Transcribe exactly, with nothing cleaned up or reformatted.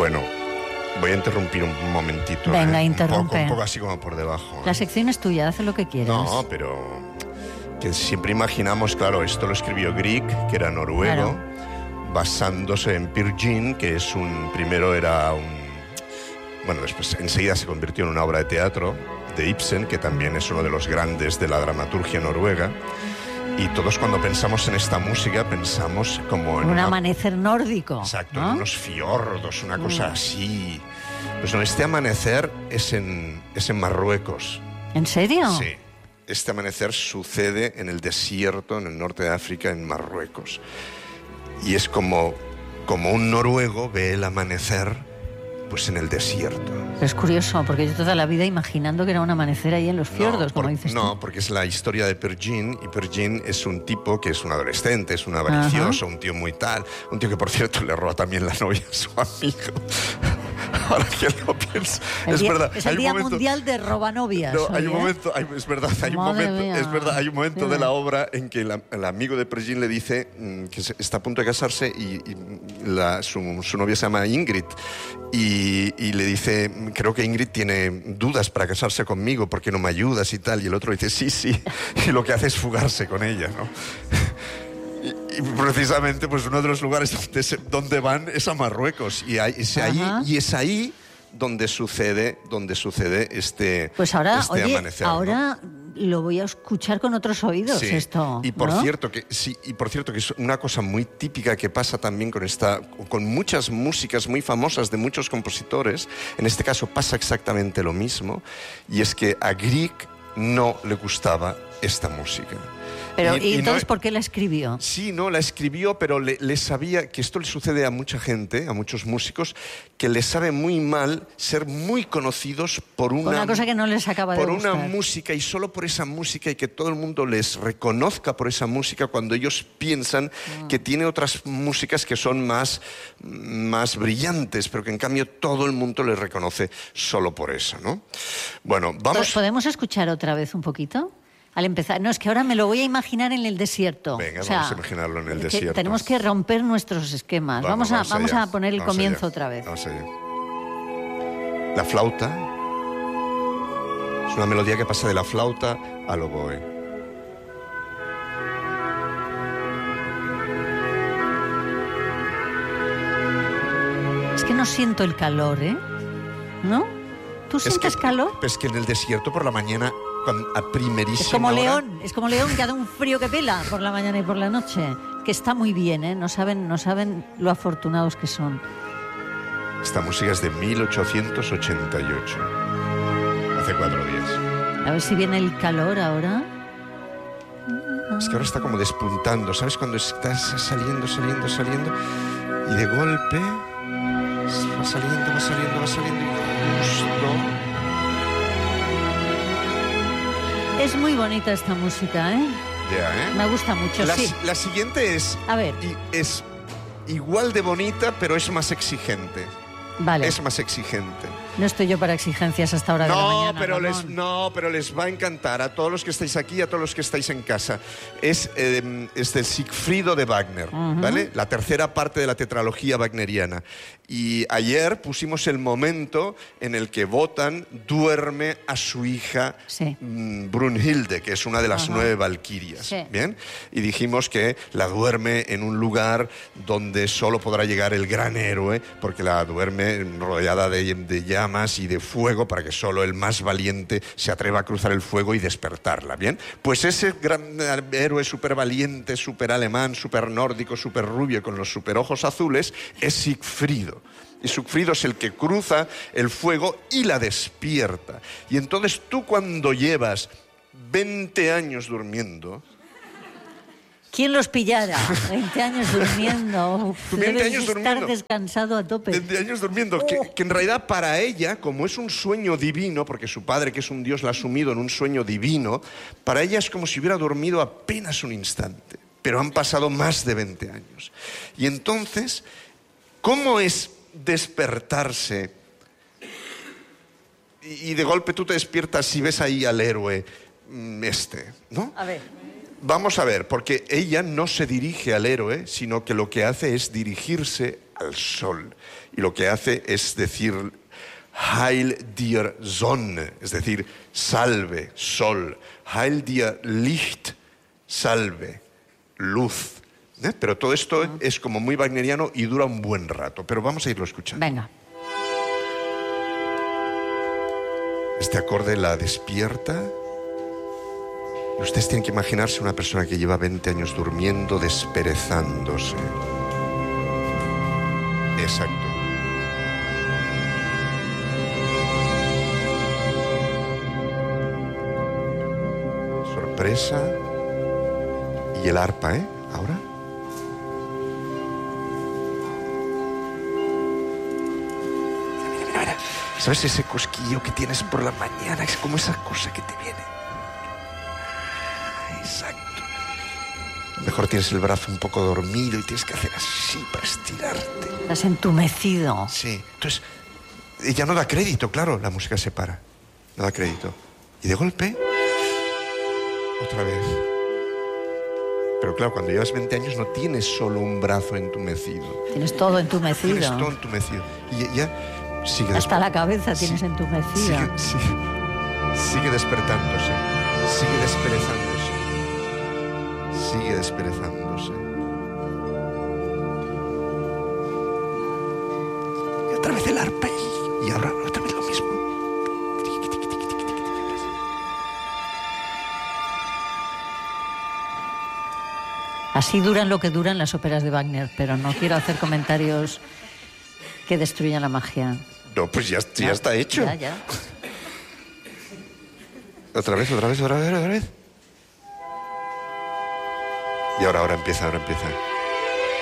Bueno, voy a interrumpir un momentito. Venga, ¿eh? interrumpe. Un poco, un poco así como por debajo. ¿eh? La sección es tuya, haz lo que quieras. No, pero que siempre imaginamos, claro, esto lo escribió Grieg, que era noruego, claro, basándose en Peer Gynt, que es un, primero era un, bueno, después enseguida se convirtió en una obra de teatro de Ibsen, que también es uno de los grandes de la dramaturgia noruega. Y todos cuando pensamos en esta música pensamos como en un una... amanecer nórdico. Exacto, ¿no? en unos fiordos, una cosa mm. así. Pues no, este amanecer es en, es en Marruecos. ¿En serio? Sí. Este amanecer sucede en el desierto, en el norte de África, en Marruecos. Y es como, como un noruego ve el amanecer pues en el desierto. Es curioso, porque yo toda la vida imaginando que era un amanecer ahí en los fiordos, no, por, como dices No, tú. porque es la historia de Peer Gynt, y Peer Gynt es un tipo que es un adolescente, es un avaricioso, un tío muy tal, un tío que, por cierto, le roba también la novia a su amigo. Ahora que lo pienso, el es día, verdad. Es el Día momento, Mundial de Robanovias. No, hay hoy, un ¿eh? momento, hay, es verdad, hay un Madre momento, mía. es verdad, hay un momento sí. de la obra en que la, el amigo de Peer Gynt le dice mmm, que se, está a punto de casarse y, y la, su, su novia se llama Ingrid y, y le dice, creo que Ingrid tiene dudas para casarse conmigo, ¿por qué no me ayudas y tal? Y el otro dice, sí, sí, y lo que hace es fugarse con ella, ¿no? Y, y precisamente, pues uno de los lugares donde, se, donde van es a Marruecos, y, hay, es, ahí, y es ahí donde sucede, donde sucede este, pues ahora, este oye, amanecer. Ahora ¿no? Lo voy a escuchar con otros oídos, sí. esto. Y por ¿no? cierto que sí, y por cierto que es una cosa muy típica que pasa también con esta, con muchas músicas muy famosas de muchos compositores. En este caso pasa exactamente lo mismo, y es que a Grieg no le gustaba esta música. Pero, y, ¿y entonces no, por qué la escribió? Sí, no, la escribió, pero le, le sabía, que esto le sucede a mucha gente, a muchos músicos, que les sabe muy mal ser muy conocidos por una, una cosa que no les acaba por de gustar. una música, y solo por esa música, y que todo el mundo les reconozca por esa música, cuando ellos piensan mm. que tiene otras músicas que son más, más brillantes, pero que en cambio todo el mundo les reconoce solo por eso, ¿no? Bueno, vamos... ¿Podemos escuchar otra vez un poquito? Al empezar, no, es que ahora me lo voy a imaginar en el desierto. Venga, o sea, vamos a imaginarlo en el desierto. Que tenemos que romper nuestros esquemas. Vamos, vamos, a, vamos, vamos a poner el vamos comienzo allá. otra vez. Vamos allá. La flauta es una melodía que pasa de la flauta al oboe. Es que no siento el calor, ¿eh? ¿No? ¿Tú es sientes que, calor? Es que en el desierto por la mañana, cuando, a primerísima Es como hora... León, es como León, que hace un frío que pela por la mañana y por la noche. Que está muy bien, ¿eh? No saben, no saben lo afortunados que son. Esta música es de mil ochocientos ochenta y ocho. Hace cuatro días. A ver si viene el calor ahora. Es que ahora está como despuntando. ¿Sabes? Cuando estás saliendo, saliendo, saliendo, y de golpe va saliendo, va saliendo, va saliendo, y justo... Es muy bonita esta música, ¿eh? Ya, ¿eh? Me gusta mucho, la, sí. La siguiente es... A ver. Es igual de bonita, pero es más exigente. Vale. Es más exigente. No estoy yo para exigencias hasta ahora no, de la mañana. Pero Ramón. les, no, pero les va a encantar a todos los que estáis aquí, a todos los que estáis en casa. Es, eh, es del Sigfrido de Wagner, uh-huh. ¿vale? La tercera parte de la tetralogía wagneriana. Y ayer pusimos el momento en el que Wotan duerme a su hija sí. mm, Brunhilde, que es una de las uh-huh. nueve valquirias. Sí. ¿Bien? Y dijimos que la duerme en un lugar donde solo podrá llegar el gran héroe, porque la duerme rodeada de, de llamas y de fuego, para que solo el más valiente se atreva a cruzar el fuego y despertarla, ¿bien? Pues ese gran héroe súper valiente, súper alemán, súper nórdico, súper rubio, con los súper ojos azules, es Sigfrido. Y Sigfrido es el que cruza el fuego y la despierta. Y entonces tú, cuando llevas veinte años durmiendo... ¿Quién los pillara? veinte años durmiendo. veinte Debes años estar durmiendo. descansado a tope. veinte años durmiendo. Oh. Que, que en realidad para ella, como es un sueño divino, porque su padre, que es un dios, la ha sumido en un sueño divino, para ella es como si hubiera dormido apenas un instante. Pero han pasado más de veinte años. Y entonces, ¿cómo es despertarse? Y, y de golpe tú te despiertas y ves ahí al héroe este, ¿no? A ver... Vamos a ver, porque ella no se dirige al héroe, sino que lo que hace es dirigirse al sol. Y lo que hace es decir Heil dir Sonne, es decir, salve, sol. Heil dir Licht, salve, luz. ¿Eh? Pero todo esto uh-huh. es como muy wagneriano y dura un buen rato. Pero vamos a irlo escuchando. Venga. Este acorde la despierta. Y ustedes tienen que imaginarse una persona que lleva veinte años durmiendo, desperezándose. Exacto. Sorpresa. Y el arpa, ¿eh? Ahora. ¿Sabes ese cosquillo que tienes por la mañana? Es como esa cosa que te viene. Exacto. A lo mejor tienes el brazo un poco dormido y tienes que hacer así para estirarte. Estás entumecido. Sí. Entonces, ella no da crédito, claro, la música se para. No da crédito. Y de golpe, otra vez. Pero claro, cuando llevas veinte años no tienes solo un brazo entumecido. Tienes todo entumecido. Tienes todo entumecido. Y ya sigue hasta la cabeza tienes sí, entumecida. Sigue, sigue, sigue despertándose. Sigue desperezándose. Sigue desperezándose. Y otra vez el arpa y, y ahora otra vez lo mismo. Así duran lo que duran las óperas de Wagner, pero no quiero hacer comentarios que destruyan la magia. No, pues ya, ya no, está hecho. Ya, ya. Otra vez, otra vez, otra vez, otra vez. Y ahora, ahora empieza, ahora empieza.